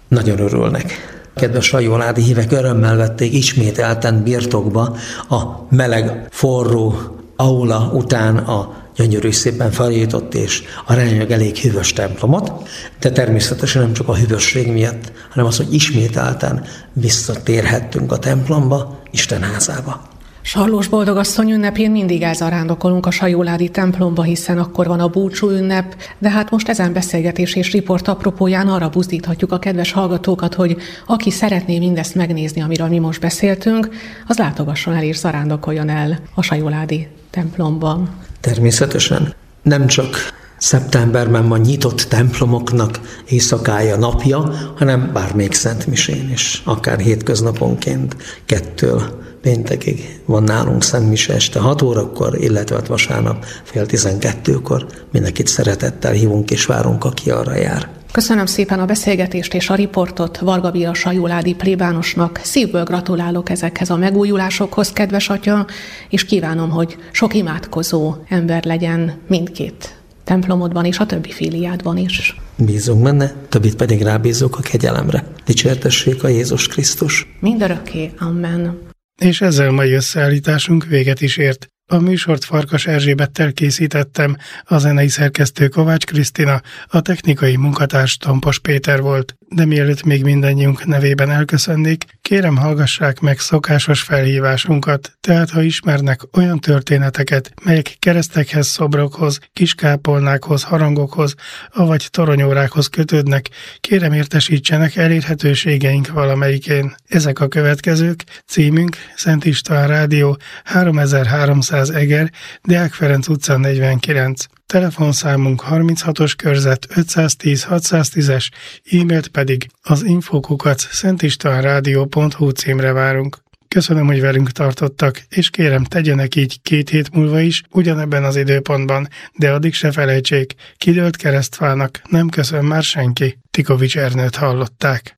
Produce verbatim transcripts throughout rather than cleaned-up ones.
nagyon örülnek. Kedves sajóládi hívek örömmel vették ismételten birtokba a meleg, forró aula után a gyönyörű, szépen felújított és aránylag elég hűvös templomot, de természetesen nem csak a hűvösség miatt, hanem az, hogy ismételten visszatérhettünk a templomba, Isten házába. Sarlós Boldogasszony ünnepén mindig elzarándokolunk a sajóládi templomba, hiszen akkor van a búcsú ünnep, de hát most ezen beszélgetés és riport apropóján arra buzdíthatjuk a kedves hallgatókat, hogy aki szeretné mindezt megnézni, amiről mi most beszéltünk, az látogasson el és zarándokoljon el a sajóládi templomban. Természetesen nem csak szeptemberben van nyitott templomoknak éjszakája, napja, hanem bármelyik szentmisén is, akár hétköznaponként kettől péntekig van nálunk szentmise este hat órakor, illetve vasárnap fél tizenkettőkor. Mindenkit szeretettel hívunk és várunk, aki arra jár. Köszönöm szépen a beszélgetést és a riportot Varga Béla sajóládi plébánosnak. Szívből gratulálok ezekhez a megújulásokhoz, kedves atya, és kívánom, hogy sok imádkozó ember legyen mindkét templomodban és a többi filiádban is. Bízunk benne, többit pedig rábízunk a kegyelemre. Dicsértessék a Jézus Krisztus. Mindörökké. Amen. És ezzel mai összeállításunk véget is ért. A műsort Farkas Erzsébettel készítettem, a zenei szerkesztő Kovács Krisztina, a technikai munkatárs Tompos Péter volt. De mielőtt még mindannyiunk nevében elköszönnék, kérem hallgassák meg szokásos felhívásunkat, tehát ha ismernek olyan történeteket, melyek keresztekhez, szobrokhoz, kiskápolnákhoz, harangokhoz, avagy toronyórákhoz kötődnek, kérem értesítsenek elérhetőségeink valamelyikén. Ezek a következők: címünk Szent István Rádió, háromezer-háromszáz Eger, Deák Ferenc utca negyvenkilenc. Telefonszámunk harminchatos körzet ötszáztíz hatszáztízes, e-mailt pedig az infókukac szentistvánrádió pont hu címre várunk. Köszönöm, hogy velünk tartottak, és kérem, tegyenek így két hét múlva is, ugyanebben az időpontban, de addig se felejtsék, kidőlt keresztfának nem köszön már senki. Tikovics Ernőt hallották.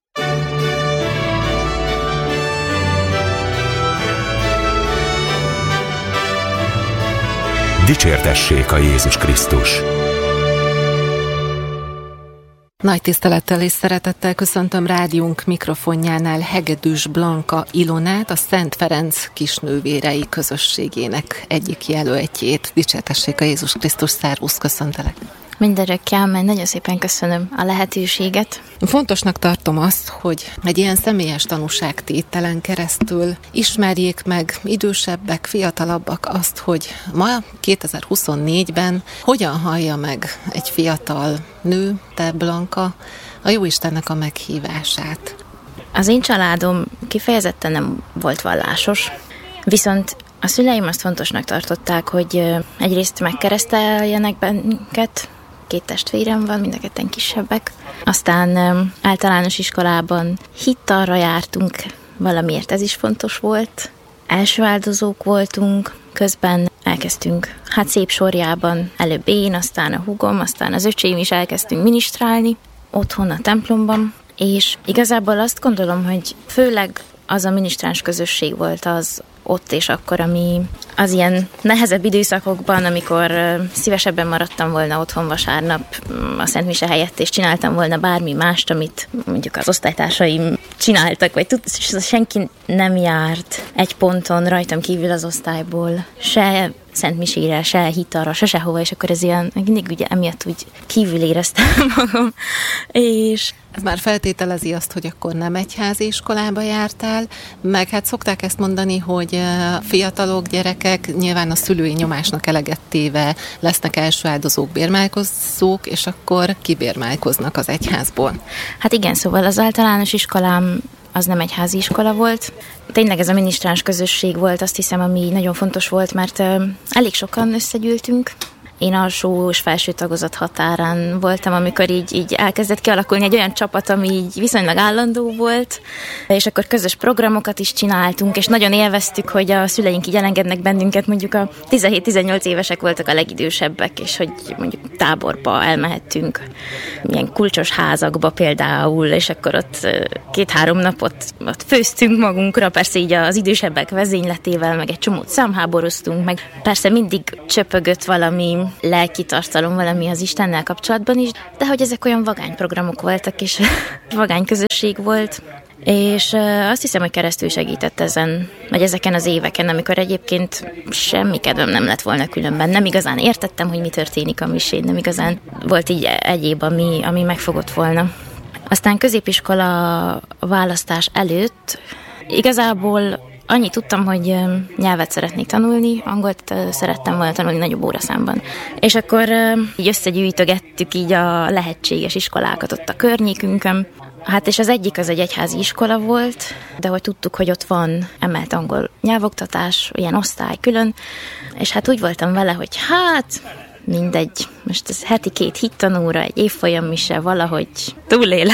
Dicsértessék a Jézus Krisztus! Nagy tisztelettel és szeretettel köszöntöm rádiónk mikrofonjánál Hegedűs Blanka Ilonát, a Szent Ferenc kisnővérei közösségének egyik jelöltjét. Dicsértessék a Jézus Krisztus, szervusz, köszöntelek! Mindörökké, amen. Nagyon szépen köszönöm a lehetőséget. Fontosnak tartom azt, hogy egy ilyen személyes tanúságtételen keresztül ismerjék meg idősebbek, fiatalabbak azt, hogy ma kétezer-huszonnégyben hogyan hallja meg egy fiatal nő, te Blanka, a Jóistennek a meghívását. Az én családom kifejezetten nem volt vallásos, viszont a szüleim azt fontosnak tartották, hogy egyrészt megkereszteljenek bennünket, két testvérem van, mind a ketten kisebbek. Aztán általános iskolában hittalra jártunk, valamiért ez is fontos volt. Első áldozók voltunk, közben elkezdtünk, hát szép sorjában, előbb én, aztán a húgom, aztán az öcsém is elkezdtünk minisztrálni, otthon a templomban, és igazából azt gondolom, hogy főleg az a minisztráns közösség volt az ott és akkor, ami az ilyen nehezebb időszakokban, amikor szívesebben maradtam volna otthon vasárnap a Szent Mise helyett, és csináltam volna bármi mást, amit mondjuk az osztálytársaim csináltak, vagy tud, és senki nem járt egy ponton rajtam kívül az osztályból, se Szent Misére, se hittalra, se sehova, és akkor ez ilyen, mindig ugye emiatt úgy kívül éreztem magam, és ez már feltételezi azt, hogy akkor nem egyházi iskolába jártál, meg hát szokták ezt mondani, hogy fiatalok, gyerekek nyilván a szülői nyomásnak eleget téve lesznek első áldozók, bérmálkozók, és akkor kibérmálkoznak az egyházból. Hát igen, szóval az általános iskolám az nem egyházi iskola volt. Tényleg ez a minisztráns közösség volt, azt hiszem, ami nagyon fontos volt, mert elég sokan összegyűltünk. Én alsó és felső tagozat határán voltam, amikor így, így elkezdett kialakulni egy olyan csapat, ami így viszonylag állandó volt, és akkor közös programokat is csináltunk, és nagyon élveztük, hogy a szüleink így elengednek bennünket, mondjuk a tizenhét-tizennyolc évesek voltak a legidősebbek, és hogy mondjuk táborba elmehettünk, ilyen kulcsos házakba például, és akkor ott két-három napot ott főztünk magunkra, persze így az idősebbek vezényletével, meg egy csomót számháboroztunk, meg persze mindig csöpögött valami lelki tartalom valami az Istennel kapcsolatban is, de hogy ezek olyan vagány programok voltak, és vagány közösség volt, és azt hiszem, hogy keresztül segített ezen, vagy ezeken az éveken, amikor egyébként semmi kedvem nem lett volna különben. Nem igazán értettem, hogy mi történik a misén, nem igazán volt így egyéb, ami, ami megfogott volna. Aztán középiskola választás előtt igazából annyit tudtam, hogy nyelvet szeretnék tanulni, angolt szerettem volna tanulni nagyobb óraszámban. És akkor így összegyűjtögettük így a lehetséges iskolákat ott a környékünkön. Hát és az egyik az egy egyházi iskola volt, de hogy tudtuk, hogy ott van emelt angol nyelvoktatás, ilyen osztály külön, és hát úgy voltam vele, hogy hát mindegy, most ez heti két hittanóra, egy évfolyam is se, valahogy túlélem.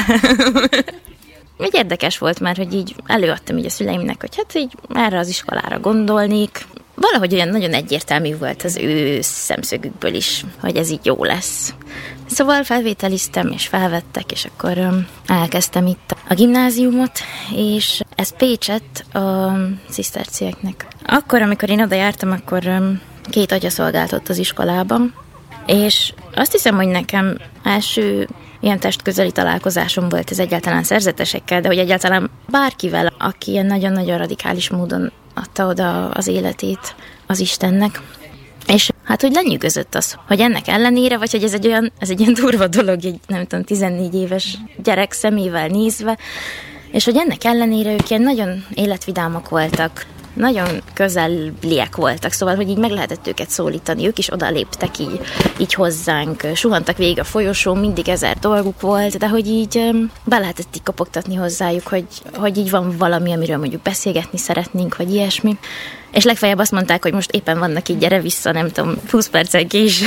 Úgy érdekes volt már, hogy így előadtam így a szüleimnek, hogy hát így erre az iskolára gondolnék. Valahogy olyan nagyon egyértelmű volt az ő szemszögükből is, hogy ez így jó lesz. Szóval felvételiztem, és felvettek, és akkor um, elkezdtem itt a gimnáziumot, és ez Pécset a cisztercieknek. Akkor, amikor én oda jártam, akkor um, két atya szolgált az iskolában, és azt hiszem, hogy nekem első ilyen testközeli találkozásom volt ez egyáltalán szerzetesekkel, de hogy egyáltalán bárkivel, aki ilyen nagyon-nagyon radikális módon adta oda az életét az Istennek. És hát, hogy lenyűgözött az, hogy ennek ellenére, vagy hogy ez egy olyan, ez egy ilyen durva dolog, egy nem tudom, tizennégy éves gyerek szemével nézve, és hogy ennek ellenére ők ilyen nagyon életvidámak voltak, nagyon közeliek voltak, szóval, hogy így meg lehetett őket szólítani, ők is oda léptek így, így hozzánk, suhantak végig a folyosón, mindig ezer dolguk volt, de hogy így be lehetett így kopogtatni hozzájuk, hogy, hogy így van valami, amiről mondjuk beszélgetni szeretnénk, vagy ilyesmi. És legfeljebb azt mondták, hogy most éppen vannak így, gyere vissza, nem tudom, húsz percen kés.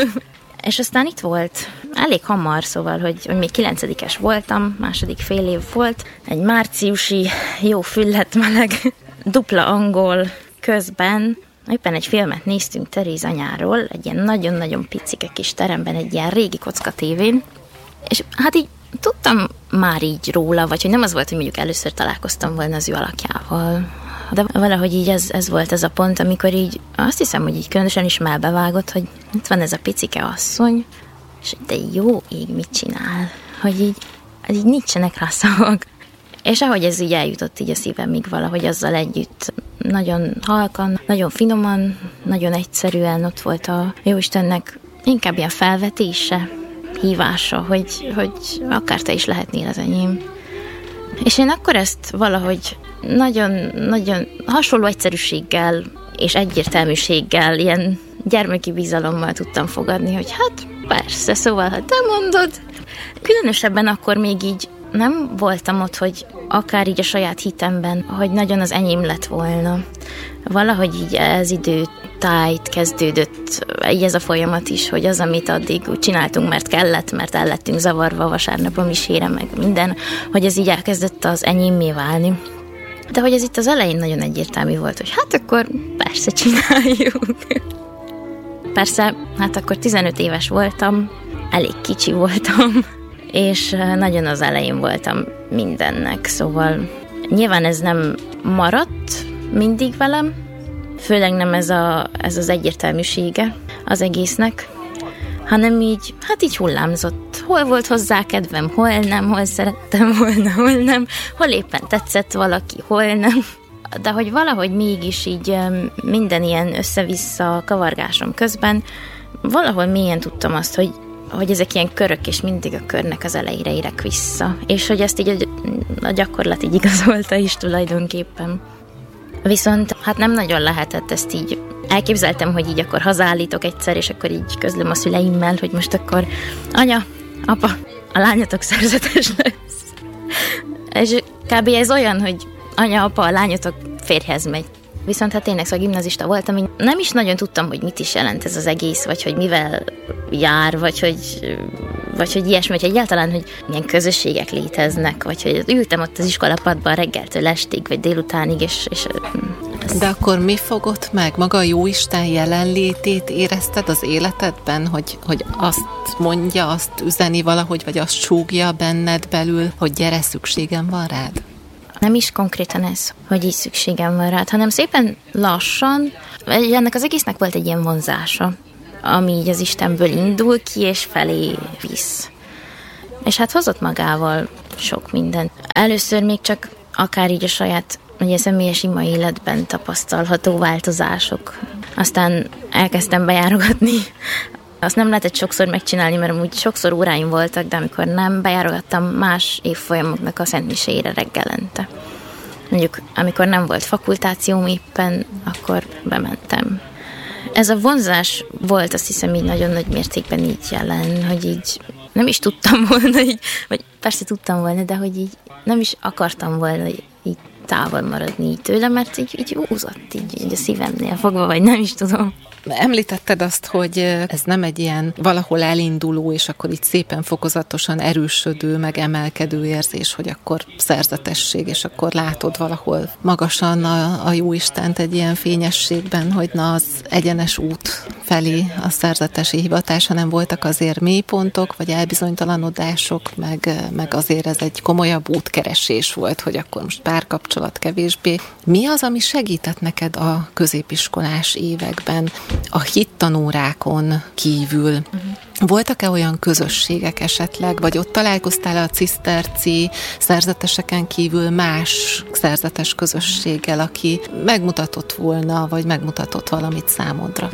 És aztán itt volt, elég hamar, szóval, hogy, hogy még kilencedikes voltam, második fél év volt, egy márciusi, jó füllet meleg, dupla angol közben, éppen egy filmet néztünk Teréz anyáról, egy ilyen nagyon-nagyon picike kis teremben, egy ilyen régi kocka tévén, és hát így tudtam már így róla, vagy hogy nem az volt, hogy mondjuk először találkoztam volna az ő alakjával, de valahogy így ez, ez volt ez a pont, amikor így azt hiszem, hogy így különösen is melbevágott, hogy itt van ez a picike asszony, és de jó ég mit csinál, hogy így, így nincsenek rá szavak. És ahogy ez így eljutott így a szívemig valahogy azzal együtt, nagyon halkan, nagyon finoman, nagyon egyszerűen ott volt a Jóistennek inkább ilyen felvetése, hívása, hogy, hogy akár te is lehetnél az enyém. És én akkor ezt valahogy nagyon-nagyon hasonló egyszerűséggel és egyértelműséggel, ilyen gyermeki bizalommal tudtam fogadni, hogy hát persze, szóval ha te mondod. Különösebben akkor még így nem voltam ott, hogy akár így a saját hitemben, hogy nagyon az enyém lett volna. Valahogy így ez időtájt kezdődött így ez a folyamat is, hogy az, amit addig úgy csináltunk, mert kellett, mert el lettünk zavarva vasárnap a misére, meg minden, hogy ez így elkezdett az enyémmé válni. De hogy ez itt az elején nagyon egyértelmű volt, hogy hát akkor persze csináljuk. Persze, hát akkor tizenöt éves voltam, elég kicsi voltam, és nagyon az elején voltam mindennek, szóval nyilván ez nem maradt mindig velem, főleg nem ez, a, ez az egyértelműsége az egésznek, hanem így, hát így hullámzott. Hol volt hozzá kedvem, hol nem, hol szerettem volna, hol nem, hol éppen tetszett valaki, hol nem. De hogy valahogy mégis így minden ilyen össze-vissza kavargásom közben valahol mélyen tudtam azt, hogy hogy ezek ilyen körök, és mindig a körnek az elejére érek vissza. És hogy ezt így a, a gyakorlat így igazolta is tulajdonképpen. Viszont hát nem nagyon lehetett ezt így. Elképzeltem, hogy így akkor hazaállítok egyszer, és akkor így közlöm a szüleimmel, hogy most akkor anya, apa, a lányotok szerzetes lesz. És kb. Ez olyan, hogy anya, apa, a lányotok férjhez megy. Viszont hát tényleg szóval gimnazista voltam, én nem is nagyon tudtam, hogy mit is jelent ez az egész, vagy hogy mivel jár, vagy hogy, vagy hogy ilyesmi, vagy egyáltalán, hogy milyen közösségek léteznek, vagy hogy ültem ott az iskolapadban reggeltől estig, vagy délutánig, és... és ez... De akkor mi fogott meg? Maga a Jóisten jelenlétét érezted az életedben, hogy, hogy azt mondja, azt üzeni valahogy, vagy azt súgja benned belül, hogy gyere, szükségem van rád? Nem is konkrétan ez, hogy így szükségem van rád, hanem szépen lassan, ennek az egésznek volt egy ilyen vonzása. ami így az Istenből indul ki, és felé visz. És hát hozott magával sok mindent. Először még csak akár így a saját ugye személyes ima életben tapasztalható változások. Aztán elkezdtem bejárogatni. Azt nem lehetett sokszor megcsinálni, mert amúgy sokszor óráim voltak, de amikor nem, bejárogattam más évfolyamoknak a szentmisére reggelente. Mondjuk, amikor nem volt fakultációm éppen, akkor bementem. Ez a vonzás volt, azt hiszem, így nagyon nagy mértékben így jelen, hogy így nem is tudtam volna, így, vagy persze tudtam volna, de hogy így nem is akartam volna így távol maradni így tőle, mert így, így húzott így, így a szívemnél fogva, vagy nem is tudom. Említetted azt, hogy ez nem egy ilyen valahol elinduló, és akkor így szépen fokozatosan erősödő, meg emelkedő érzés, hogy akkor szerzetesség, és akkor látod valahol magasan a, a Jóistent egy ilyen fényességben, hogy na az egyenes út felé a szerzetesi hivatás, hanem voltak azért mélypontok, vagy elbizonytalanodások, meg, meg azért ez egy komolyabb útkeresés volt, hogy akkor most párkapcsolat kevésbé. Mi az, ami segített neked a középiskolás években? A hittanórákon kívül uh-huh. voltak-e olyan közösségek esetleg, vagy ott találkoztál a ciszterci szerzeteseken kívül más szerzetes közösséggel, aki megmutatott volna, vagy megmutatott valamit számodra?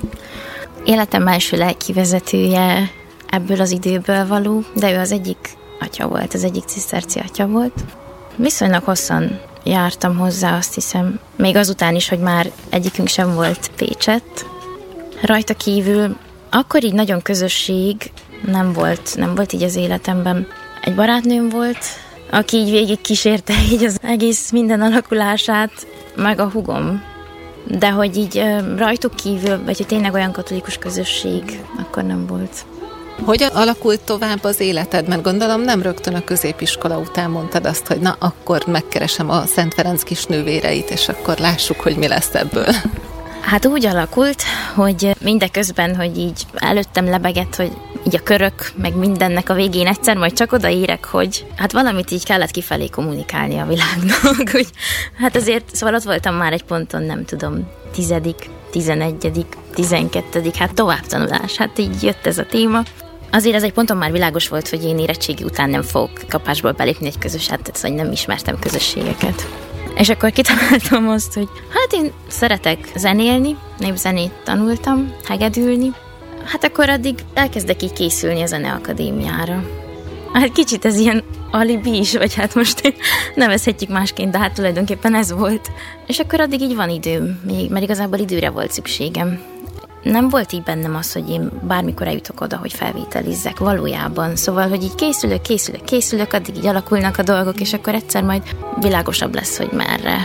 Életem első lelkivezetője ebből az időből való, de ő az egyik atya volt, az egyik ciszterci atya volt. Viszonylag hosszan jártam hozzá, azt hiszem, még azután is, hogy már egyikünk sem volt Pécsett. Rajta kívül akkor így nagyon közösség nem volt, nem volt így az életemben. Egy barátnőm volt, aki így végig kísérte így az egész minden alakulását, meg a hugom. De hogy így rajtuk kívül, vagy hogy tényleg olyan katolikus közösség, akkor nem volt. Hogyan alakult tovább az életed? Mert gondolom nem rögtön a középiskola után mondtad azt, hogy na, akkor megkeresem a Szent Ferenc kisnővéreit, és akkor lássuk, hogy mi lesz ebből. Hát úgy alakult, hogy mindeközben, hogy így előttem lebegett, hogy így a körök, meg mindennek a végén egyszer majd csak odaérek, hogy hát valamit így kellett kifelé kommunikálni a világnak, hogy hát azért, szóval ott voltam már egy ponton, nem tudom, tizedik, tizenegyedik, tizenkettedik, hát továbbtanulás, hát így jött ez a téma. Azért ez egy ponton már világos volt, hogy én érettségi után nem fogok kapásból belépni egy közös, hát szóval nem ismertem közösségeket. És akkor kitaláltam azt, hogy hát én szeretek zenélni, népzenét tanultam, hegedülni, hát akkor addig elkezdek így készülni a zeneakadémiára. Hát kicsit ez ilyen alibi is, vagy hát most nevezhetjük másként, de hát tulajdonképpen ez volt. És akkor addig így van időm, még, mert igazából időre volt szükségem. Nem volt így bennem az, hogy én bármikor eljutok oda, hogy felvételizzek valójában. Szóval, hogy így készülök, készülök, készülök, addig így alakulnak a dolgok, és akkor egyszer majd világosabb lesz, hogy merre.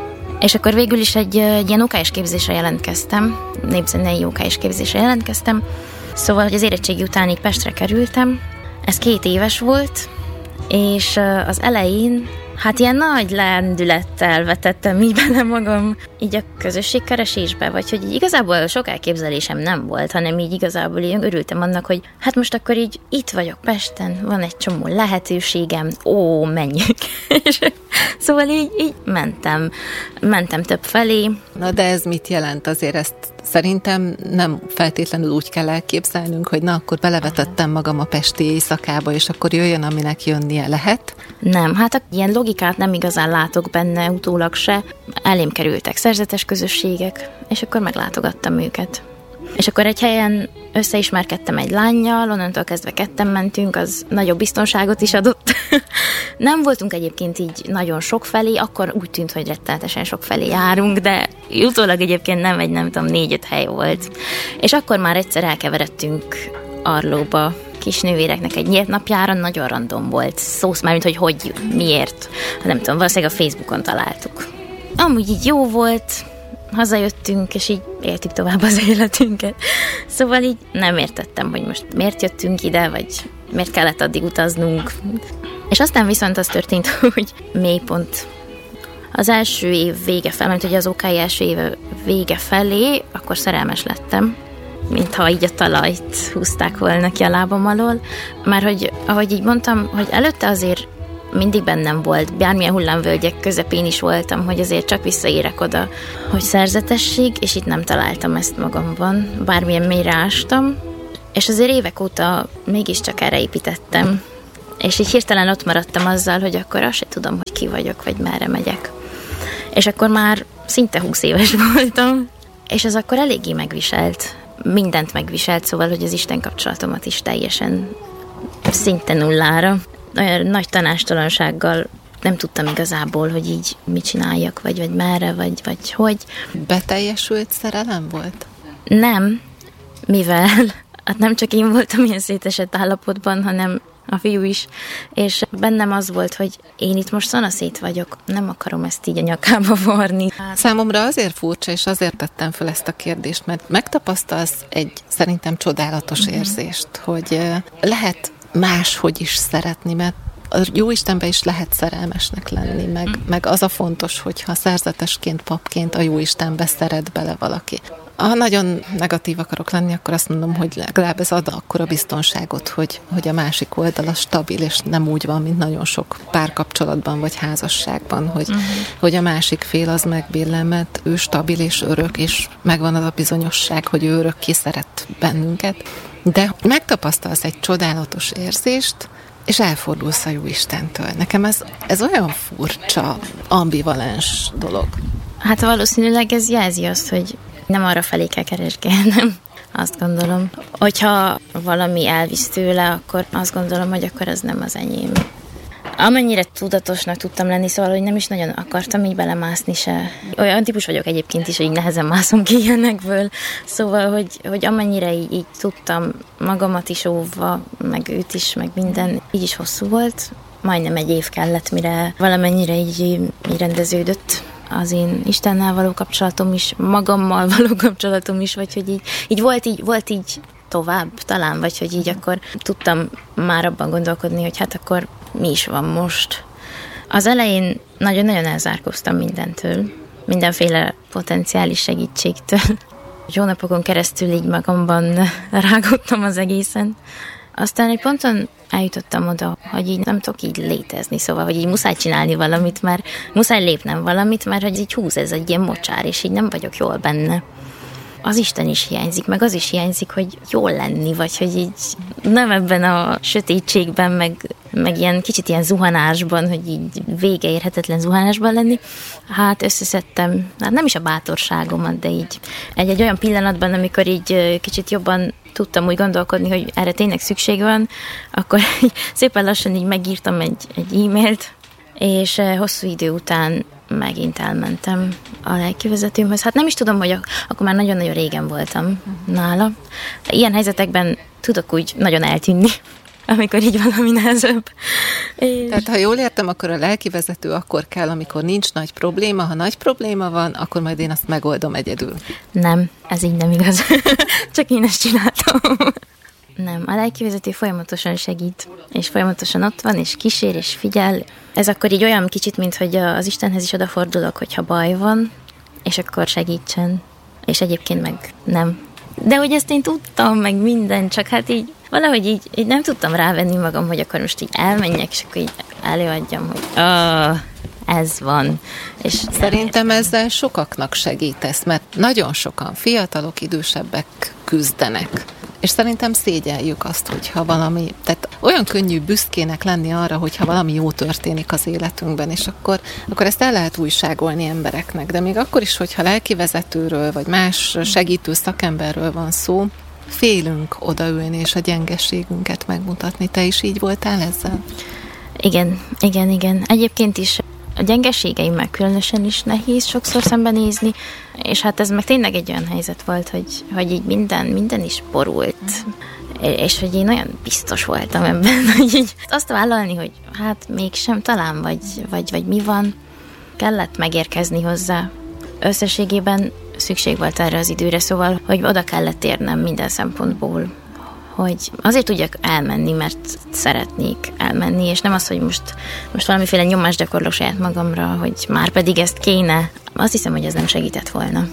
És akkor végül is egy, egy ilyen ó ká es képzésre jelentkeztem, népzenei ó ká es képzésre jelentkeztem. Szóval, hogy az érettségi után így Pestre kerültem. Ez két éves volt, és az elején hát ilyen nagy lendülettel vetettem így bele magam így a közösségkeresésbe, vagy hogy így igazából sok elképzelésem nem volt, hanem így igazából így örültem annak, hogy hát most akkor így itt vagyok Pesten, van egy csomó lehetőségem, ó, menjünk. Szóval így, így mentem, mentem több felé. Na de ez mit jelent? Azért ezt szerintem nem feltétlenül úgy kell elképzelnünk, hogy na akkor belevetettem magam a pesti éjszakába, és akkor jöjjön, aminek jönnie lehet. Nem, hát ilyen logikát nem igazán látok benne utólag se. Elém kerültek szerzetes közösségek, és akkor meglátogattam őket. És akkor egy helyen összeismerkedtem egy lánnyal, onnantól kezdve ketten mentünk, az nagyobb biztonságot is adott. Nem voltunk egyébként így nagyon sok felé, akkor úgy tűnt, hogy rettenetesen sok felé járunk, de utólag egyébként nem egy, nem tudom, négy-öt hely volt. És akkor már egyszer elkeveredtünk Arlóba, kisnővéreknek egy nyílt napjára, nagyon random volt. Szósz már, mint hogy hogy, miért. Nem tudom, valószínűleg a Facebookon találtuk. Amúgy így jó volt, hazajöttünk, és így éltük tovább az életünket. Szóval így nem értettem, hogy most miért jöttünk ide, vagy miért kellett addig utaznunk. És aztán viszont az történt, hogy mélypont. Az első év vége felé, mint hogy az ó ká i első éve vége felé, akkor szerelmes lettem, mintha így a talajt húzták volna ki a lábam alól. Már hogy, ahogy így mondtam, hogy előtte azért mindig bennem volt, bármilyen hullámvölgyek közepén is voltam, hogy azért csak visszaérek oda, hogy szerzetesség, és itt nem találtam ezt magamban, bármilyen mélyre ástam, és azért évek óta mégiscsak erre építettem, és így hirtelen ott maradtam azzal, hogy akkor azt se tudom, hogy ki vagyok, vagy merre megyek. És akkor már szinte húsz éves voltam, és az akkor eléggé megviselt. Mindent megviselt, szóval, hogy az Isten kapcsolatomat is teljesen szinte nullára. Olyan nagy tanástalansággal nem tudtam igazából, hogy így mit csináljak, vagy, vagy merre, vagy, vagy hogy. Beteljesült szerelem volt? Nem, mivel hát nem csak én voltam ilyen szétesett állapotban, hanem a fiú is, és bennem az volt, hogy én itt most szanaszét vagyok, nem akarom ezt így a nyakába varni. Számomra azért furcsa, és azért tettem fel ezt a kérdést, mert megtapasztalsz egy szerintem csodálatos mm-hmm. érzést, hogy lehet máshogy is szeretni, mert a Jóistenben is lehet szerelmesnek lenni, meg, mm. meg az a fontos, hogyha szerzetesként, papként a Jóistenbe szeret bele valaki. Ha nagyon negatív akarok lenni, akkor azt mondom, hogy legalább ez ad akkora biztonságot, hogy, hogy a másik oldala stabil, és nem úgy van, mint nagyon sok párkapcsolatban vagy házasságban, hogy, uh-huh. hogy a másik fél az megbillen, mert ő stabil és örök, és megvan az a bizonyosság, hogy ő örökké szeret bennünket. De megtapasztalsz egy csodálatos érzést, és elfordulsz a Jóistentől. Nekem ez, ez olyan furcsa, ambivalens dolog. Hát valószínűleg ez jelzi azt, hogy nem arra felé kell keresgélnem, azt gondolom. Hogyha valami elvisz tőle, akkor azt gondolom, hogy akkor az nem az enyém. Amennyire tudatosnak tudtam lenni, szóval, hogy nem is nagyon akartam így belemászni se. Olyan típus vagyok egyébként is, hogy így nehezen mászom ki ilyenekből. Szóval, hogy, hogy amennyire így, így tudtam magamat is óvva, meg őt is, meg minden, így is hosszú volt. Majdnem egy év kellett, mire valamennyire így, így rendeződött az én Istennel való kapcsolatom is, magammal való kapcsolatom is, vagy hogy így, így volt így, volt így tovább talán, vagy hogy így akkor tudtam már abban gondolkodni, hogy hát akkor mi is van most. Az elején nagyon-nagyon elzárkóztam mindentől, mindenféle potenciális segítségtől. Hónapokon keresztül így magamban rágottam az egészen. Aztán egy ponton eljutottam oda, hogy így nem tudok így létezni, szóval, hogy így muszáj csinálni valamit, mert muszáj lépnem valamit, mert hogy így húz ez egy ilyen mocsár, és így nem vagyok jól benne. Az Isten is hiányzik, meg az is hiányzik, hogy jól lenni, vagy hogy így nem ebben a sötétségben, meg, meg ilyen kicsit ilyen zuhanásban, hogy így vége érhetetlen zuhanásban lenni. Hát összeszedtem, hát nem is a bátorságomat, de így egy-egy olyan pillanatban, amikor így kicsit jobban tudtam úgy gondolkodni, hogy erre tényleg szükség van, akkor szépen lassan így megírtam egy, egy e-mailt, és hosszú idő után megint elmentem a lelkivezetőmhöz. Hát nem is tudom, hogy akkor már nagyon-nagyon régen voltam nála. Ilyen helyzetekben tudok úgy nagyon eltűnni, amikor így valami nehezebb. És... Tehát, ha jól értem, akkor a lelkivezető akkor kell, amikor nincs nagy probléma. Ha nagy probléma van, akkor majd én azt megoldom egyedül. Nem, ez így nem igaz. Csak én ezt csináltam. Nem, a lelkivezető folyamatosan segít, és folyamatosan ott van, és kísér, és figyel. Ez akkor így olyan kicsit, mint hogy az Istenhez is odafordulok, hogyha baj van, és akkor segítsen. És egyébként meg nem. De hogy ezt én tudtam, meg minden, csak hát így valahogy így, így nem tudtam rávenni magam, hogy akkor most így elmenjek, és akkor így előadjam, hogy oh, ez van. És szerintem ezzel sokaknak segítesz, mert nagyon sokan fiatalok, idősebbek küzdenek. És szerintem szégyeljük azt, hogyha valami, tehát olyan könnyű büszkének lenni arra, hogyha valami jó történik az életünkben, és akkor, akkor ezt el lehet újságolni embereknek, de még akkor is, hogyha lelkivezetőről, vagy más segítő szakemberről van szó, félünk odaülni és a gyengeségünket megmutatni. Te is így voltál ezzel? Igen, igen, igen. Egyébként is a gyengeségeimmel különösen is nehéz sokszor szembenézni, és hát ez meg tényleg egy olyan helyzet volt, hogy, hogy így minden, minden is borult, és hogy én olyan biztos voltam ebben, hogy így azt vállalni, hogy hát mégsem talán, vagy, vagy, vagy mi van, kellett megérkezni hozzá. Összességében szükség volt erre az időre, szóval, hogy oda kellett érnem minden szempontból, hogy azért tudjak elmenni, mert szeretnék elmenni, és nem az, hogy most, most valamiféle nyomást gyakorlok saját magamra, hogy már pedig ezt kéne. Azt hiszem, hogy ez nem segített volna.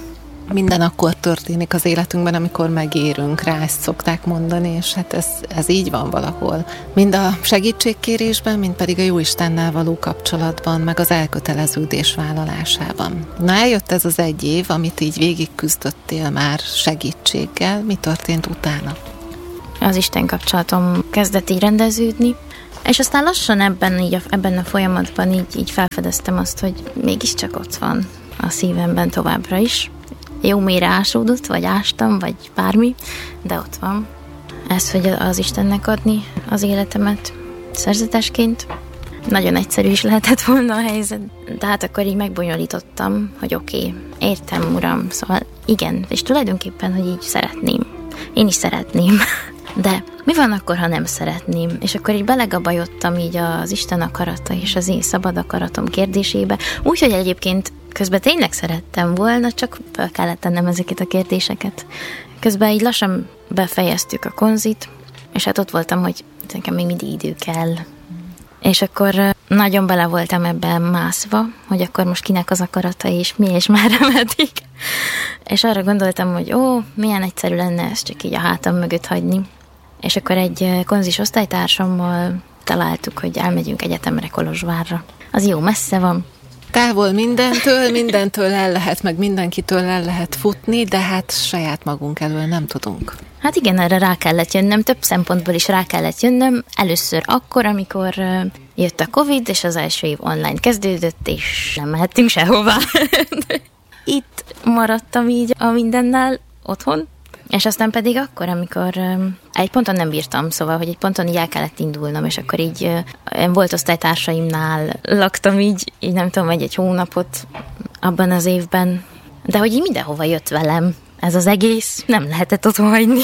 Minden akkor történik az életünkben, amikor megérünk rá, ezt szokták mondani, és hát ez, ez így van valahol. Mind a segítségkérésben, mind pedig a Jóistennel való kapcsolatban, meg az elköteleződés vállalásában. Na, eljött ez az egy év, amit így végig küzdöttél már segítséggel. Mi történt utána? Az Isten kapcsolatom kezdett így rendeződni, és aztán lassan ebben, így, ebben a folyamatban így, így felfedeztem azt, hogy mégiscsak ott van a szívemben továbbra is. Jó mélyre ásódott, vagy ástam, vagy bármi, de ott van. Ez, hogy az Istennek adni az életemet szerzetesként. Nagyon egyszerű is lehetett volna a helyzet, de hát akkor így megbonyolítottam, hogy oké, okay, értem, Uram, szóval igen, és tulajdonképpen, hogy így szeretném. Én is szeretném. De mi van akkor, ha nem szeretném? És akkor így belegabajodtam így az Isten akarata és az én szabad akaratom kérdésébe. Úgyhogy egyébként közben tényleg szerettem volna, csak fel kellett tennem ezeket a kérdéseket. Közben így lassan befejeztük a konzit, és hát ott voltam, hogy nekem még mindig idő kell. És akkor nagyon bele voltam ebben mászva, hogy akkor most kinek az akarata és mi és már meddig. És arra gondoltam, hogy ó, milyen egyszerű lenne ezt csak így a hátam mögött hagyni. És akkor egy konzis osztálytársammal találtuk, hogy elmegyünk egyetemre Kolozsvárra. Az jó messze van. Távol mindentől, mindentől el lehet, meg mindenkitől el lehet futni, de hát saját magunk elől nem tudunk. Hát igen, erre rá kellett jönnöm, több szempontból is rá kellett jönnöm. Először akkor, amikor jött a Covid, és az első év online kezdődött, és nem mehettünk sehová. Itt maradtam így a mindennel otthon, és aztán pedig akkor, amikor egy ponton nem bírtam, szóval, hogy egy ponton így el kellett indulnom, és akkor így volt osztálytársaimnál, laktam így, így nem tudom, egy-egy hónapot abban az évben, de hogy így mindenhova jött velem ez az egész, nem lehetett otthon hagyni.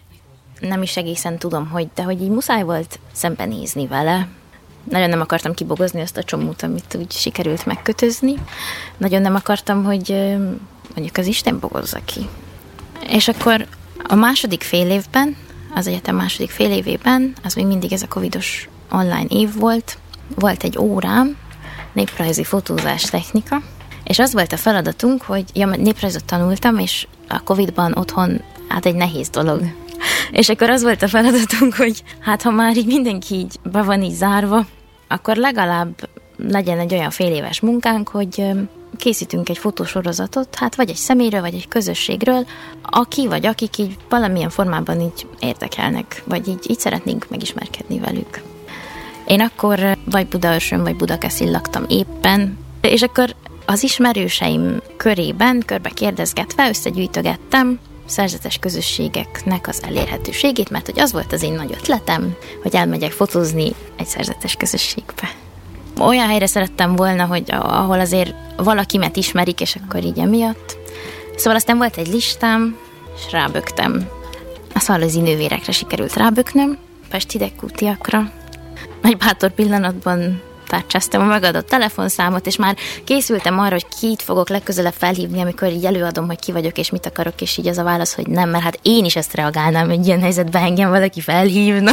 Nem is egészen tudom, hogy, de hogy így muszáj volt szembenézni vele. Nagyon nem akartam kibogozni azt a csomót, amit úgy sikerült megkötözni. Nagyon nem akartam, hogy mondjuk az Isten bogozza ki. És akkor a második fél évben, az egyetem második fél évében, az még mindig ez a covidos online év volt, volt egy órám, néprajzi fotózás technika, és az volt a feladatunk, hogy ja, néprajzot tanultam, és a Covidban otthon hát egy nehéz dolog. És akkor az volt a feladatunk, hogy hát ha már így mindenki így be van így zárva, akkor legalább legyen egy olyan fél éves munkánk, hogy készítünk egy fotósorozatot, hát vagy egy személyről, vagy egy közösségről, aki vagy akik így valamilyen formában így érdekelnek, vagy így, így szeretnénk megismerkedni velük. Én akkor vagy Budaörsön, vagy Budakeszin laktam éppen, és akkor az ismerőseim körében, körbe kérdezgetve összegyűjtögettem szerzetes közösségeknek az elérhetőségét, mert hogy az volt az én nagy ötletem, hogy elmegyek fotózni egy szerzetes közösségbe. Olyan helyre szerettem volna, hogy ahol azért valakimet ismerik, és akkor így emiatt. Szóval aztán volt egy listám, és rábögtem. A szalözi nővérekre sikerült ráböknöm, pesti dekkútiakra. Egy bátor pillanatban tárcsáztam a megadott telefonszámot, és már készültem arra, hogy kit fogok legközelebb felhívni, amikor így előadom, hogy ki vagyok, és mit akarok, és így az a válasz, hogy nem, mert hát én is ezt reagálnám, egy ilyen helyzetben engem valaki felhívna.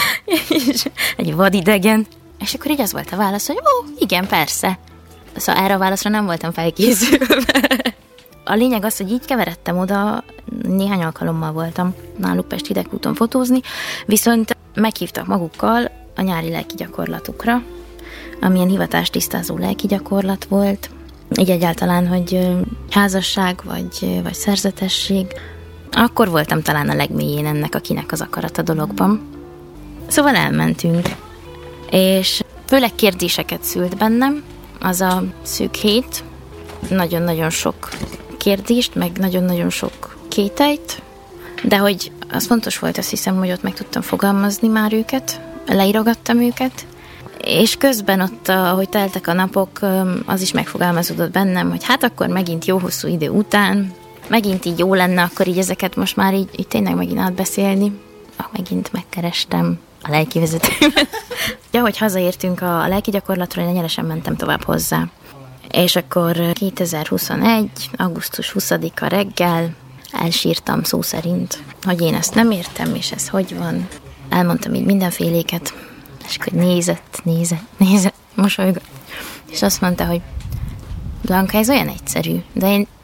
És egy vadidegen. És akkor így az volt a válasz, hogy ó, igen, persze. Szóval erre a válaszra nem voltam felkészülve. A lényeg az, hogy így keveredtem oda, néhány alkalommal voltam náluk Pesti Dekkúton fotózni, viszont meghívtak magukkal a nyári lelki gyakorlatukra, amilyen hivatástisztázó lelki gyakorlat volt, így egyáltalán, hogy házasság vagy, vagy szerzetesség. Akkor voltam talán a legmélyén ennek, akinek az akarat a dologban. Szóval elmentünk, és főleg kérdéseket szült bennem, az a szűk hét, nagyon-nagyon sok kérdést, meg nagyon-nagyon sok kételyt, de hogy az fontos volt, azt hiszem, hogy ott meg tudtam fogalmazni már őket, leírogattam őket, és közben ott, ahogy teltek a napok, az is megfogalmazódott bennem, hogy hát akkor megint jó hosszú idő után, megint így jó lenne, akkor így ezeket most már így, így tényleg megint átbeszélni. Ah, megint megkerestem a lelkivezetőmet. Ja, hogy hazaértünk a, a lelki gyakorlatról, én nyeresen mentem tovább hozzá. És akkor kétezer-huszonegy. augusztus huszadika reggel elsírtam szó szerint, hogy én ezt nem értem, és ez hogy van. Elmondtam így mindenféléket, és akkor nézett, nézett, nézett, mosolygott. És azt mondta, hogy Blanka, ez olyan egyszerű, de én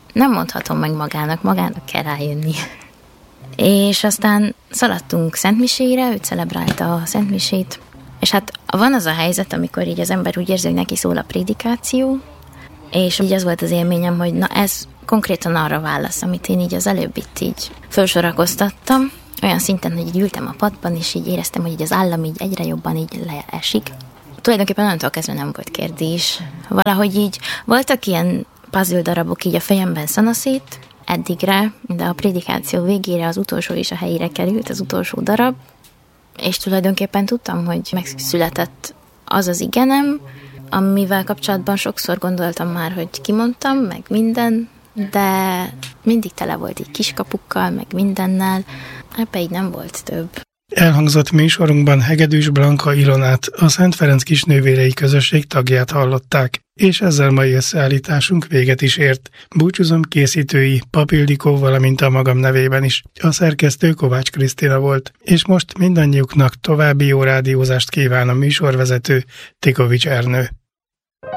nem mondhatom meg magának, magának kell rájönni. És aztán szaladtunk Szentmisére, ő celebrálta a Szentmisét, és hát van az a helyzet, amikor így az ember úgy érzi, hogy neki szól a prédikáció, és így az volt az élményem, hogy na ez konkrétan arra válasz, amit én így az előbb itt így felsorakoztattam, olyan szinten, hogy így ültem a padban, és így éreztem, hogy így az állam így egyre jobban így leesik. Tulajdonképpen onnantól kezdve nem volt kérdés. Valahogy így voltak ilyen puzzle darabok így a fejemben szanaszét, eddigre, de a prédikáció végére az utolsó is a helyére került, az utolsó darab, és tulajdonképpen tudtam, hogy megszületett az az igenem, amivel kapcsolatban sokszor gondoltam már, hogy kimondtam, meg minden, de mindig tele volt így kiskapukkal, meg mindennel, ebbe így nem volt több. Elhangzott műsorunkban Hegedűs Blanka Ilonát, a Szent Ferenc Kisnővérei Közösség tagját hallották, és ezzel mai összeállításunk véget is ért. Búcsúzom készítői Pap Ildikó, valamint a magam nevében is. A szerkesztő Kovács Krisztina volt, és most mindannyiuknak további jó rádiózást kíván a műsorvezető Tikovics Ernő.